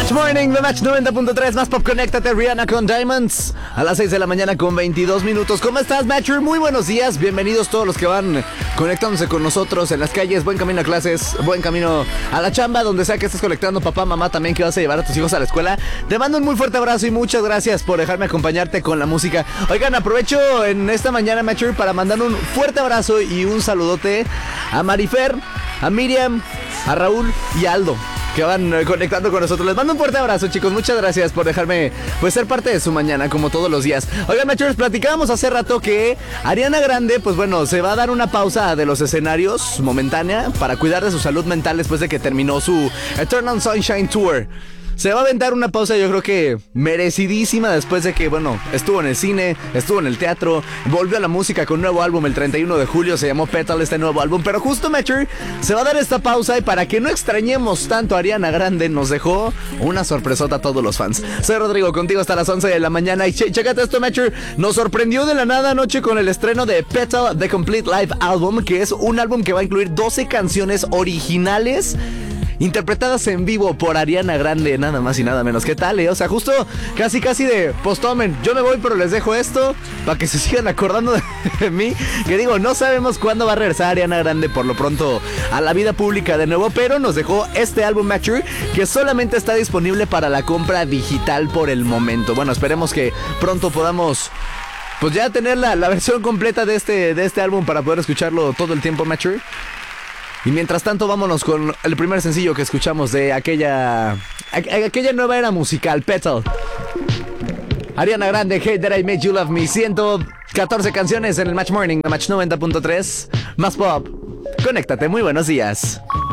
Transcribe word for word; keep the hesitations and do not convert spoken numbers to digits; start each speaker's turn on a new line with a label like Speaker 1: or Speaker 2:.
Speaker 1: Match Morning, The Match noventa punto tres, más pop, conéctate, Rihanna con Diamonds. A las seis de la mañana con veintidós minutos. ¿Cómo estás, Matcher? Muy buenos días, bienvenidos todos los que van conectándose con nosotros en las calles. Buen camino a clases, buen camino a la chamba, donde sea que estés conectando, papá, mamá, también que vas a llevar a tus hijos a la escuela. Te mando un muy fuerte abrazo y muchas gracias por dejarme acompañarte con la música. Oigan, aprovecho en esta mañana, Matcher, para mandar un fuerte abrazo y un saludote a Marifer, a Miriam, a Raúl y a Aldo, que van conectando con nosotros. Les mando un fuerte abrazo, chicos. Muchas gracias por dejarme pues ser parte de su mañana, como todos los días. Oigan, Matchers, platicábamos hace rato que Ariana Grande, pues bueno, se va a dar una pausa de los escenarios momentánea para cuidar de su salud mental después de que terminó su Eternal Sunshine Tour. Se va a aventar una pausa, yo creo que merecidísima, después de que, bueno, estuvo en el cine, estuvo en el teatro, volvió a la música con un nuevo álbum el treinta y uno de julio, se llamó Petal este nuevo álbum. Pero justo, Matcher, se va a dar esta pausa y para que no extrañemos tanto a Ariana Grande, nos dejó una sorpresota a todos los fans. Soy Rodrigo, contigo hasta las once de la mañana y che, chécate esto, Matcher. Nos sorprendió de la nada anoche con el estreno de Petal, The Complete Live Album, que es un álbum que va a incluir doce canciones originales interpretadas en vivo por Ariana Grande, nada más y nada menos. ¿Qué tal, eh? O sea, justo casi casi de, pues tomen, yo me voy pero les dejo esto para que se sigan acordando de mí. Que digo, no sabemos cuándo va a regresar Ariana Grande por lo pronto a la vida pública de nuevo, pero nos dejó este álbum Matcher, que solamente está disponible para la compra digital por el momento. Bueno, esperemos que pronto podamos pues ya tener la, la versión completa de este, de este álbum para poder escucharlo todo el tiempo, Matcher. Y mientras tanto, vámonos con el primer sencillo que escuchamos de aquella aquella nueva era musical, Petal. Ariana Grande, Hate That I Made You Love Me. ciento catorce canciones en el Match Morning, Match noventa punto tres. Más pop. Conéctate, muy buenos días.